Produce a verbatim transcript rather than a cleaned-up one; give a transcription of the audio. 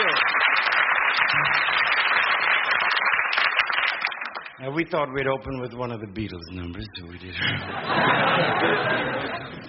you. Now, we thought we'd open with one of the Beatles numbers, so we did.